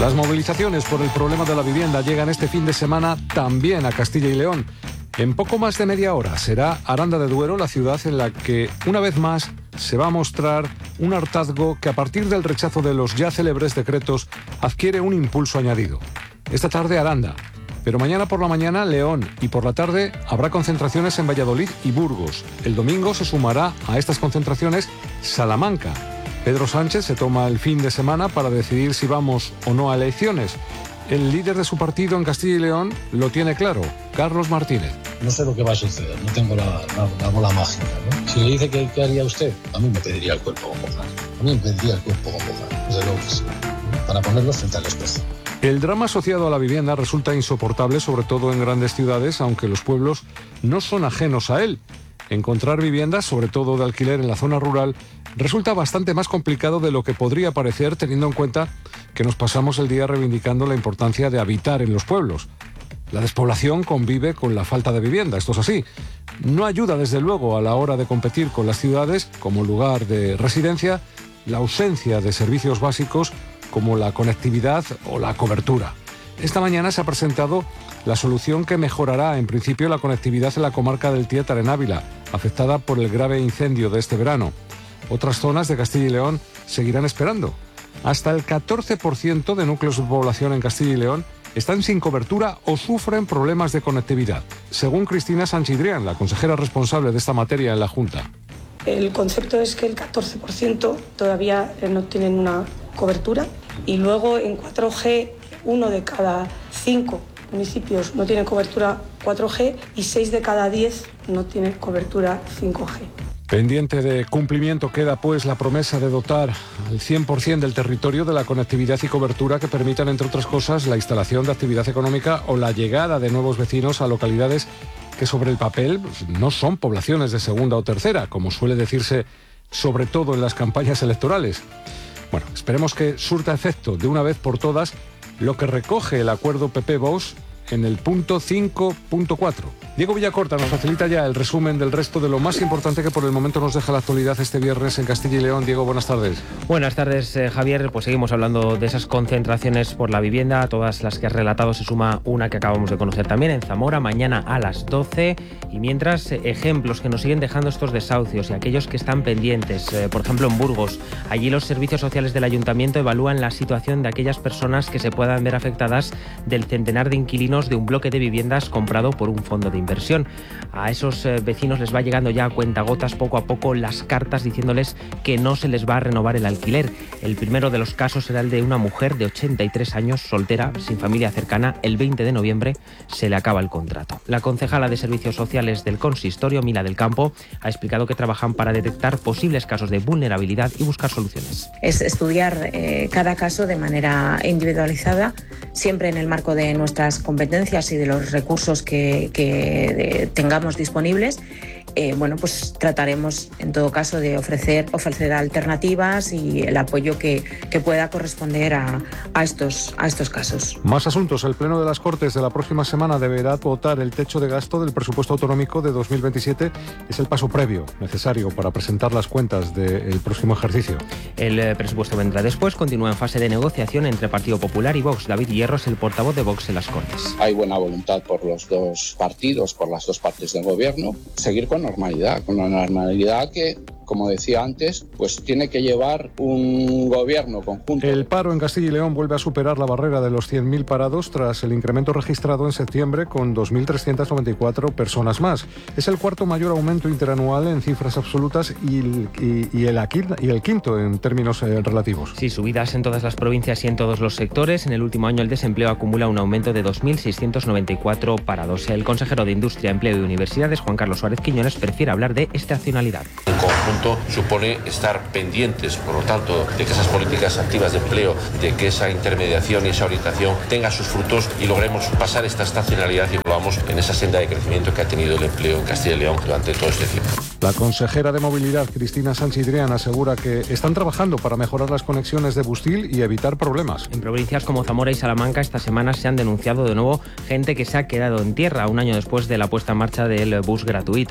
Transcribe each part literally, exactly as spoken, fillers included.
Las movilizaciones por el problema de la vivienda llegan este fin de semana también a Castilla y León. En poco más de media hora será Aranda de Duero la ciudad en la que, una vez más, se va a mostrar un hartazgo que a partir del rechazo de los ya célebres decretos adquiere un impulso añadido. Esta tarde Aranda, pero mañana por la mañana León y por la tarde habrá concentraciones en Valladolid y Burgos. El domingo se sumará a estas concentraciones Salamanca. Pedro Sánchez se toma el fin de semana para decidir si vamos o no a elecciones. El líder de su partido en Castilla y León lo tiene claro, Carlos Martínez. No sé lo que va a suceder, no tengo la, la, la bola mágica, ¿no? Si le dice que qué haría usted, a mí me pediría el cuerpo con Bojar. A mí me pediría el cuerpo con Bojar, desde luego que sí, ¿no? Para ponerlo frente al espejo. El drama asociado a la vivienda resulta insoportable, sobre todo en grandes ciudades, aunque los pueblos no son ajenos a él. Encontrar viviendas, sobre todo de alquiler en la zona rural, resulta bastante más complicado de lo que podría parecer, teniendo en cuenta que nos pasamos el día reivindicando la importancia de habitar en los pueblos. La despoblación convive con la falta de vivienda, esto es así. No ayuda, desde luego, a la hora de competir con las ciudades como lugar de residencia, la ausencia de servicios básicos como la conectividad o la cobertura. Esta mañana se ha presentado la solución que mejorará, en principio, la conectividad en la comarca del Tiétar, en Ávila, afectada por el grave incendio de este verano. Otras zonas de Castilla y León seguirán esperando. Hasta el catorce por ciento de núcleos de población en Castilla y León están sin cobertura o sufren problemas de conectividad, según Cristina Sanchidrián, la consejera responsable de esta materia en la Junta. El concepto es que el catorce por ciento todavía no tienen una cobertura y luego en cuatro G, uno de cada cinco municipios no tiene cobertura cuatro G y seis de cada diez no tienen cobertura cinco G. Pendiente de cumplimiento queda pues la promesa de dotar al cien por ciento del territorio de la conectividad y cobertura que permitan, entre otras cosas, la instalación de actividad económica o la llegada de nuevos vecinos a localidades que sobre el papel pues, no son poblaciones de segunda o tercera, como suele decirse sobre todo en las campañas electorales. Bueno, esperemos que surta efecto de una vez por todas lo que recoge el acuerdo P P-Vox en el punto cinco punto cuatro. Diego Villacorta nos facilita ya el resumen del resto de lo más importante que por el momento nos deja la actualidad este viernes en Castilla y León. Diego, buenas tardes. Buenas tardes, eh, Javier. Pues seguimos hablando de esas concentraciones por la vivienda. A todas las que has relatado se suma una que acabamos de conocer también en Zamora, mañana a las doce. Y mientras, eh, ejemplos que nos siguen dejando estos desahucios y aquellos que están pendientes. Eh, por ejemplo, en Burgos, allí los servicios sociales del ayuntamiento evalúan la situación de aquellas personas que se puedan ver afectadas del centenar de inquilinos de un bloque de viviendas comprado por un fondo de inversión. A esos eh, vecinos les va llegando ya a cuentagotas poco a poco las cartas diciéndoles que no se les va a renovar el alquiler. El primero de los casos era el de una mujer de ochenta y tres años, soltera, sin familia cercana. El veinte de noviembre se le acaba el contrato. La concejala de Servicios Sociales del Consistorio, Mila del Campo, ha explicado que trabajan para detectar posibles casos de vulnerabilidad y buscar soluciones. Es estudiar eh, cada caso de manera individualizada, siempre en el marco de nuestras competencias y de los recursos que, que de, tengamos disponibles. Eh, bueno, pues trataremos en todo caso de ofrecer, ofrecer alternativas y el apoyo que, que pueda corresponder a, a, estos, a estos casos. Más asuntos. El Pleno de las Cortes de la próxima semana deberá votar el techo de gasto del presupuesto autonómico de dos mil veintisiete. Es el paso previo necesario para presentar las cuentas del próximo ejercicio. El eh, presupuesto vendrá después. Continúa en fase de negociación entre Partido Popular y Vox. David Hierro es el portavoz de Vox en las Cortes. Hay buena voluntad por los dos partidos, por las dos partes del gobierno, seguir con normalidad, con la normalidad que, como decía antes, pues tiene que llevar un gobierno conjunto. El paro en Castilla y León vuelve a superar la barrera de los cien mil parados tras el incremento registrado en septiembre con dos mil trescientas noventa y cuatro personas más. Es el cuarto mayor aumento interanual en cifras absolutas y el, y, y el, y el quinto en términos eh, relativos. Sí, subidas en todas las provincias y en todos los sectores. En el último año el desempleo acumula un aumento de dos mil seiscientos noventa y cuatro parados. El consejero de Industria, Empleo y Universidades, Juan Carlos Suárez Quiñones, prefiere hablar de estacionalidad. En conjunto supone estar pendientes, por lo tanto, de que esas políticas activas de empleo, de que esa intermediación y esa orientación tenga sus frutos y logremos pasar esta estacionalidad y volvamos en esa senda de crecimiento que ha tenido el empleo en Castilla y León durante todo este tiempo. La consejera de Movilidad, Cristina Sanchidrián, asegura que están trabajando para mejorar las conexiones de Bustil y evitar problemas. En provincias como Zamora y Salamanca esta semana se han denunciado de nuevo gente que se ha quedado en tierra un año después de la puesta en marcha del bus gratuito.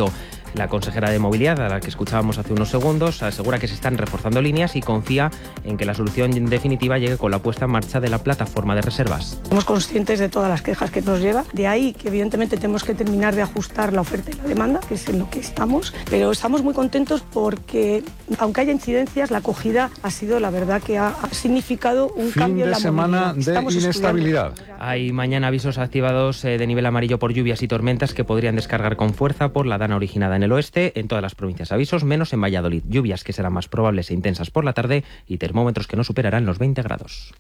La consejera de Movilidad, a la que escuchábamos hace unos segundos, asegura que se están reforzando líneas y confía en que la solución definitiva llegue con la puesta en marcha de la plataforma de reservas. Somos conscientes de todas las quejas que nos lleva, de ahí que evidentemente tenemos que terminar de ajustar la oferta y la demanda, que es en lo que estamos, pero estamos muy contentos porque, aunque haya incidencias, la acogida ha sido, la verdad, que ha, ha significado un fin cambio en la de semana movilidad. de inestabilidad. Hay mañana avisos activados eh, de nivel amarillo por lluvias y tormentas que podrían descargar con fuerza por la dana originada en el oeste, en todas las provincias avisos, menos en Valladolid. Lluvias que serán más probables e intensas por la tarde y termómetros que no superarán los veinte grados.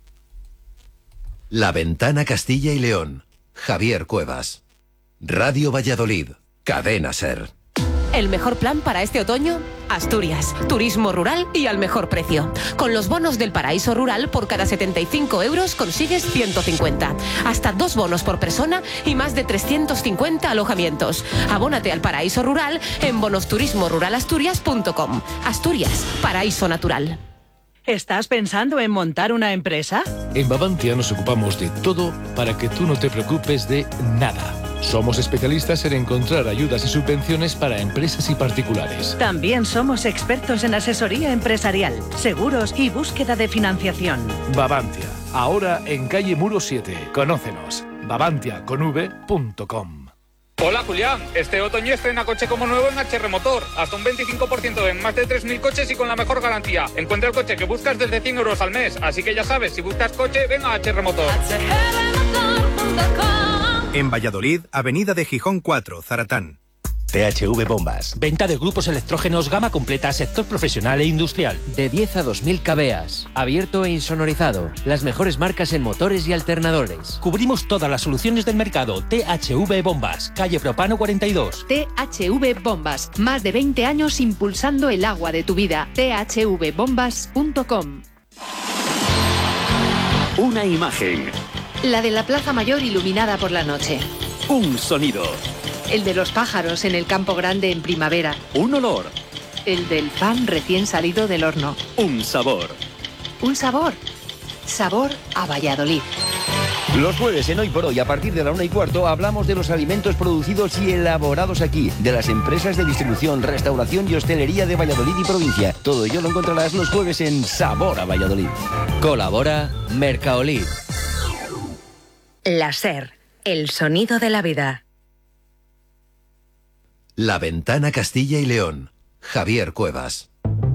La Ventana Castilla y León. Javier Cuevas. Radio Valladolid. Cadena SER. El mejor plan para este otoño, Asturias, turismo rural y al mejor precio. Con los bonos del Paraíso Rural, por cada setenta y cinco euros consigues ciento cincuenta. Hasta dos bonos por persona y más de trescientos cincuenta alojamientos. Abónate al Paraíso Rural en bonos turismo rural asturias punto com. Asturias, paraíso natural. ¿Estás pensando en montar una empresa? En Babantia nos ocupamos de todo para que tú no te preocupes de nada. Somos especialistas en encontrar ayudas y subvenciones para empresas y particulares. También somos expertos en asesoría empresarial, seguros y búsqueda de financiación. Babantia, ahora en calle Muro siete. Conócenos. babantia con v punto com. Hola Julián, este otoño estrena coche como nuevo en H R Motor. Hasta un veinticinco por ciento en más de tres mil coches y con la mejor garantía. Encuentra el coche que buscas desde cien euros al mes. Así que ya sabes, si buscas coche, ven a H R Motor. En Valladolid, Avenida de Gijón cuatro, Zaratán. T H V Bombas. Venta de grupos electrógenos gama completa, sector profesional e industrial. De diez a dos mil kVA. Abierto e insonorizado. Las mejores marcas en motores y alternadores. Cubrimos todas las soluciones del mercado. T H V Bombas. Calle Propano cuarenta y dos. T H V Bombas. Más de veinte años impulsando el agua de tu vida. T H V bombas punto com. Una imagen. La de la Plaza Mayor iluminada por la noche. Un sonido. El de los pájaros en el Campo Grande en primavera. Un olor. El del pan recién salido del horno. Un sabor. Un sabor. Sabor a Valladolid. Los jueves en Hoy por Hoy, a partir de la una y cuarto, hablamos de los alimentos producidos y elaborados aquí, de las empresas de distribución, restauración y hostelería de Valladolid y provincia. Todo ello lo encontrarás los jueves en Sabor a Valladolid. Colabora Mercaolid. La SER, el sonido de la vida. La Ventana Castilla y León. Javier Cuevas.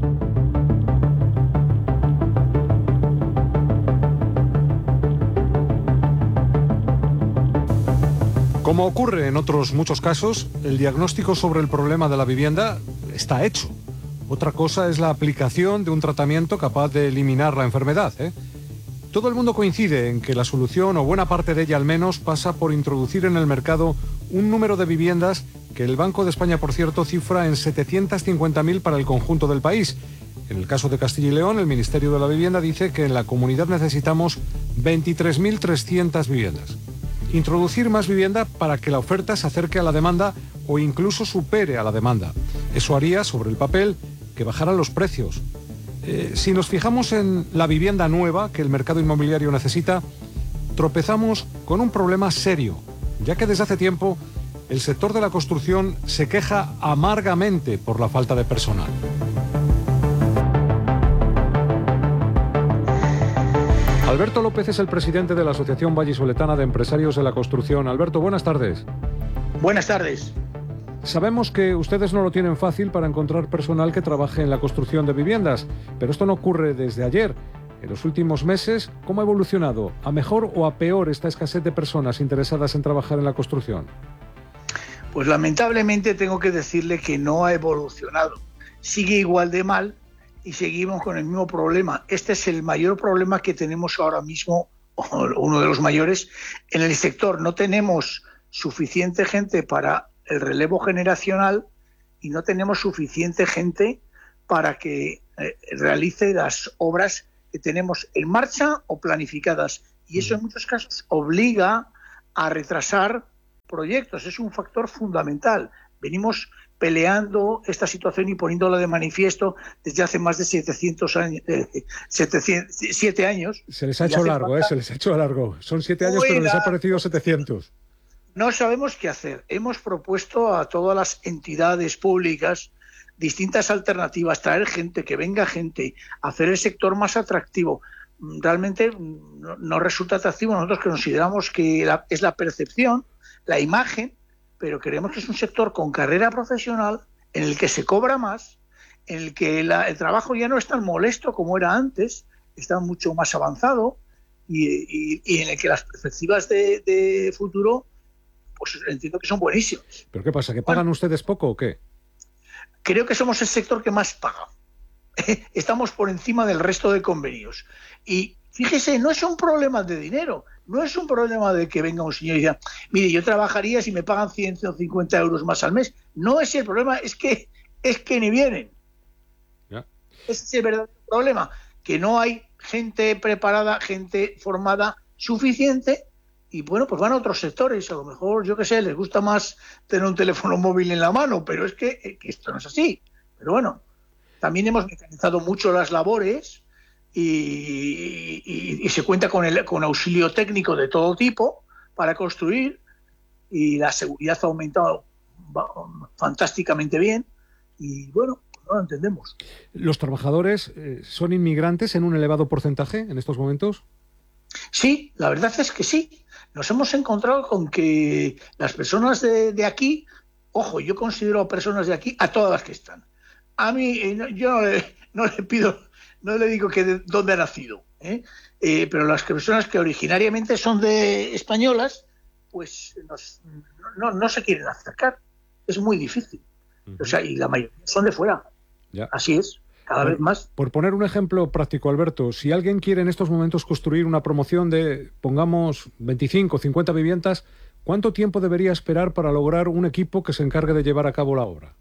Como ocurre en otros muchos casos, el diagnóstico sobre el problema de la vivienda está hecho. Otra cosa es la aplicación de un tratamiento capaz de eliminar la enfermedad, ¿eh? Todo el mundo coincide en que la solución, o buena parte de ella al menos, pasa por introducir en el mercado un número de viviendas que el Banco de España, por cierto, cifra en setecientos cincuenta mil para el conjunto del país. En el caso de Castilla y León, el Ministerio de la Vivienda dice que en la comunidad necesitamos veintitrés mil trescientas viviendas. Introducir más vivienda para que la oferta se acerque a la demanda o incluso supere a la demanda. Eso haría, sobre el papel, que bajaran los precios. Eh, si nos fijamos en la vivienda nueva que el mercado inmobiliario necesita, tropezamos con un problema serio, ya que desde hace tiempo el sector de la construcción se queja amargamente por la falta de personal. Alberto López es el presidente de la Asociación Vallisoletana de Empresarios de la Construcción. Alberto, buenas tardes. Buenas tardes. Sabemos que ustedes no lo tienen fácil para encontrar personal que trabaje en la construcción de viviendas, pero esto no ocurre desde ayer. En los últimos meses, ¿cómo ha evolucionado? ¿A mejor o a peor esta escasez de personas interesadas en trabajar en la construcción? Pues lamentablemente tengo que decirle que no ha evolucionado. Sigue igual de mal y seguimos con el mismo problema. Este es el mayor problema que tenemos ahora mismo, o uno de los mayores, en el sector. No tenemos suficiente gente para el relevo generacional y no tenemos suficiente gente para que eh, realice las obras que tenemos en marcha o planificadas. Y eso en muchos casos obliga a retrasar proyectos. Es un factor fundamental. Venimos peleando esta situación y poniéndola de manifiesto desde hace más de setecientos años, eh, setecientos, siete años. Se les ha hecho largo, eh, se les ha hecho largo. Son siete años, pero les ha parecido setecientos. no sabemos qué hacer. Hemos propuesto a todas las entidades públicas distintas alternativas, traer gente, que venga gente, hacer el sector más atractivo. Realmente no, no resulta atractivo. Nosotros que consideramos que la, es la percepción, la imagen, pero creemos que es un sector con carrera profesional en el que se cobra más, en el que la, el trabajo ya no es tan molesto como era antes, está mucho más avanzado y, y, y en el que las perspectivas de, de futuro, pues entiendo que son buenísimas. ¿Pero qué pasa? ¿Que pagan bueno, ustedes poco o qué? Creo que somos el sector que más paga. Estamos por encima del resto de convenios. Y fíjese, no es un problema de dinero, no es un problema de que venga un señor y diga, mire, yo trabajaría si me pagan ciento cincuenta euros más al mes. No es el problema, es que es que ni vienen. Ya. Ese es el verdadero problema, que no hay gente preparada, gente formada suficiente. Y bueno, pues van a otros sectores, a lo mejor, yo qué sé, les gusta más tener un teléfono móvil en la mano, pero es que, que esto no es así. Pero bueno, también hemos mecanizado mucho las labores y, y, y se cuenta con, el, con auxilio técnico de todo tipo para construir, y la seguridad ha aumentado fantásticamente bien y bueno, pues no lo entendemos. ¿Los trabajadores eh, son inmigrantes en un elevado porcentaje en estos momentos? Sí, la verdad es que sí. Nos hemos encontrado con que las personas de, de aquí, ojo, yo considero a personas de aquí a todas las que están. A mí, eh, yo no le, no le pido, no le digo que de dónde ha nacido, ¿eh? Eh, pero las personas que originariamente son de españolas, pues nos, no, no se quieren acercar. Es muy difícil. Uh-huh. O sea, y la mayoría son de fuera. Ya. Así es. Cada por, vez más. Por poner un ejemplo práctico, Alberto, si alguien quiere en estos momentos construir una promoción de, pongamos, veinticinco, cincuenta viviendas, ¿cuánto tiempo debería esperar para lograr un equipo que se encargue de llevar a cabo la obra?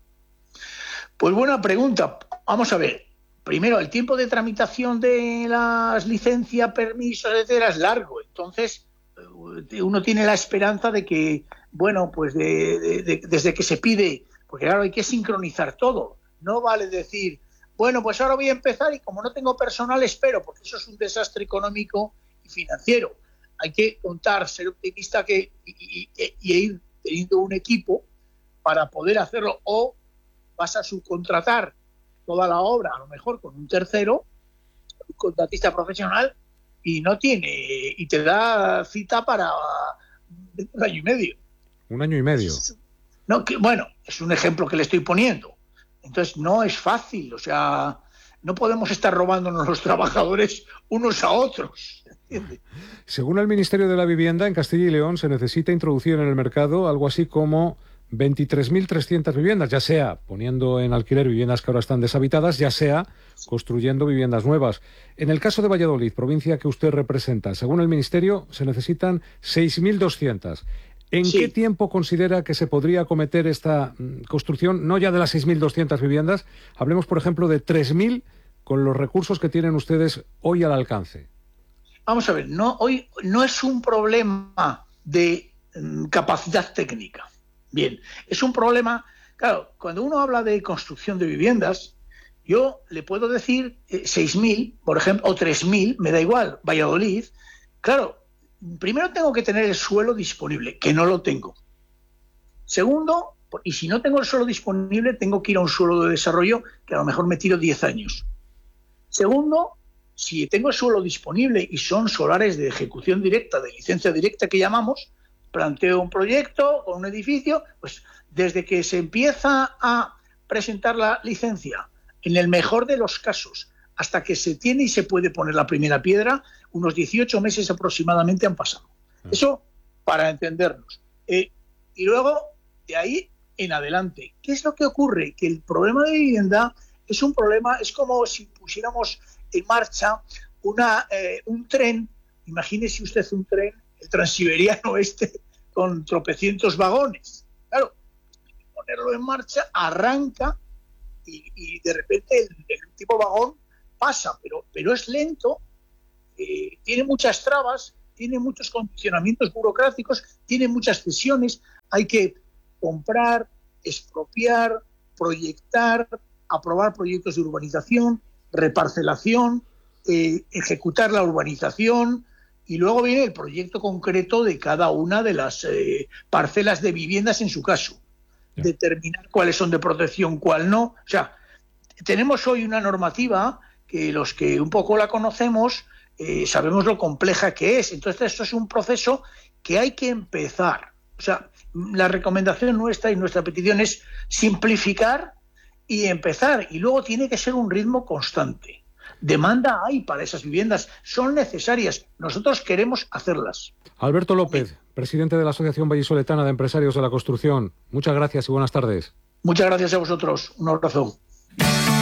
Pues buena pregunta. Vamos a ver. Primero, el tiempo de tramitación de las licencias, permisos, etcétera, es largo. Entonces, uno tiene la esperanza de que, bueno, pues de, de, de, desde que se pide, porque claro, hay que sincronizar todo. No vale decir, bueno, pues ahora voy a empezar y como no tengo personal espero, porque eso es un desastre económico y financiero. Hay que contar, ser optimista que, y, y, y ir teniendo un equipo para poder hacerlo. O vas a subcontratar toda la obra, a lo mejor con un tercero, un contratista profesional, y no tiene, y te da cita para un año y medio. Un año y medio. No, que, bueno, es un ejemplo que le estoy poniendo. Entonces no es fácil, o sea, no podemos estar robándonos los trabajadores unos a otros, ¿entiendes? Según el Ministerio de la Vivienda, en Castilla y León se necesita introducir en el mercado algo así como veintitrés mil trescientas viviendas, ya sea poniendo en alquiler viviendas que ahora están deshabitadas, ya sea construyendo viviendas nuevas. En el caso de Valladolid, provincia que usted representa, según el Ministerio, se necesitan seis mil doscientas. ¿En sí. qué tiempo considera que se podría acometer esta construcción, no ya de las seis mil doscientas viviendas, hablemos, por ejemplo, de tres mil con los recursos que tienen ustedes hoy al alcance? Vamos a ver, no, hoy no es un problema de um, capacidad técnica. Bien, es un problema, claro, cuando uno habla de construcción de viviendas, yo le puedo decir eh, seis mil, por ejemplo, o tres mil, me da igual, Valladolid, claro. Primero tengo que tener el suelo disponible, que no lo tengo. Segundo, y si no tengo el suelo disponible, tengo que ir a un suelo de desarrollo que a lo mejor me tiro diez años. Segundo, si tengo el suelo disponible y son solares de ejecución directa, de licencia directa que llamamos, planteo un proyecto con un edificio, pues desde que se empieza a presentar la licencia, en el mejor de los casos, hasta que se tiene y se puede poner la primera piedra, unos dieciocho meses aproximadamente han pasado. Eso para entendernos. Eh, y luego, de ahí en adelante, ¿qué es lo que ocurre? Que el problema de vivienda es un problema, es como si pusiéramos en marcha una, eh, un tren, imagínese usted un tren, el transiberiano este, con tropecientos vagones. Claro, ponerlo en marcha, arranca y, y de repente el, el último vagón pasa, pero, pero es lento, eh, tiene muchas trabas, tiene muchos condicionamientos burocráticos, tiene muchas cesiones, hay que comprar, expropiar, proyectar, aprobar proyectos de urbanización, reparcelación, eh, ejecutar la urbanización y luego viene el proyecto concreto de cada una de las eh, parcelas de viviendas en su caso. Yeah. Determinar cuáles son de protección, cuál no. O sea, tenemos hoy una normativa que los que un poco la conocemos eh, sabemos lo compleja que es. Entonces esto es un proceso que hay que empezar. O sea, la recomendación nuestra y nuestra petición es simplificar y empezar. Y luego tiene que ser un ritmo constante. Demanda hay para esas viviendas, son necesarias. Nosotros queremos hacerlas. Alberto López, presidente de la Asociación Vallisoletana de Empresarios de la Construcción. Muchas gracias y buenas tardes. Muchas gracias a vosotros. Un abrazo.